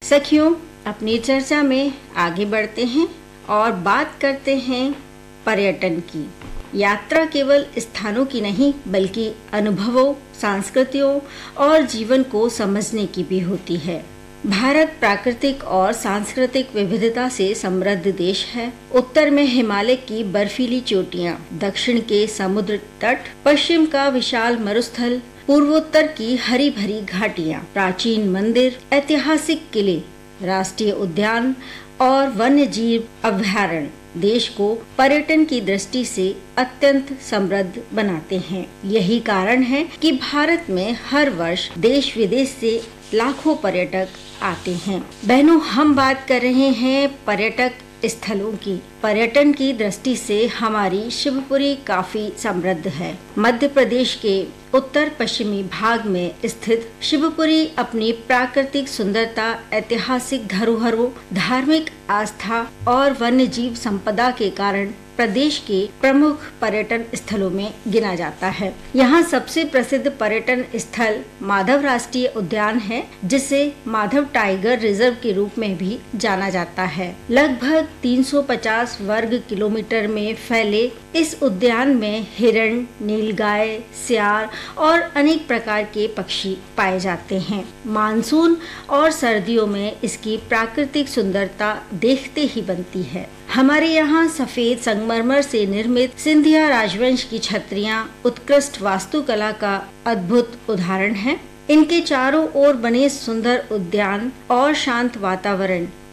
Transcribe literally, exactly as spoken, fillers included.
सखियों, अपनी चर्चा में आगे बढ़ते हैं और बात करते हैं पर्यटन की। यात्रा केवल स्थानों की नहीं बल्कि अनुभवों, संस्कृतियों और जीवन को समझने की भी होती है। भारत प्राकृतिक और सांस्कृतिक विविधता से समृद्ध देश है। उत्तर में हिमालय की बर्फीली चोटियां, दक्षिण के समुद्र तट, पश्चिम का विशाल मरुस्थल, पूर्वोत्तर की हरी भरी घाटियां, प्राचीन मंदिर, ऐतिहासिक किले, राष्ट्रीय उद्यान और वन्य जीव अभयारण्य देश को पर्यटन की दृष्टि से अत्यंत समृद्ध बनाते हैं। यही कारण है कि भारत में हर वर्ष देश विदेश से लाखों पर्यटक आते हैं। बहनों, हम बात कर रहे हैं पर्यटक स्थलों की। पर्यटन की दृष्टि से हमारी शिवपुरी काफी समृद्ध है। मध्य प्रदेश के उत्तर पश्चिमी भाग में स्थित शिवपुरी अपनी प्राकृतिक सुंदरता, ऐतिहासिक धरोहरों, धार्मिक आस्था और वन्य जीव संपदा के कारण प्रदेश के प्रमुख पर्यटन स्थलों में गिना जाता है। यहाँ सबसे प्रसिद्ध पर्यटन स्थल माधव राष्ट्रीय उद्यान है, जिसे माधव टाइगर रिजर्व के रूप में भी जाना जाता है। लगभग तीन सौ पचास वर्ग किलोमीटर में फैले इस उद्यान में हिरण, नीलगाय, सियार और अनेक प्रकार के पक्षी पाए जाते हैं। मानसून और सर्दियों में इसकी प्राकृतिक सुंदरता देखते ही बनती है। हमारे यहाँ सफेद संगमरमर से निर्मित सिंधिया राजवंश की छतरियाँ उत्कृष्ट वास्तुकला का अद्भुत उदाहरण है। इनके चारों ओर बने सुंदर उद्यान और शांत वातावरण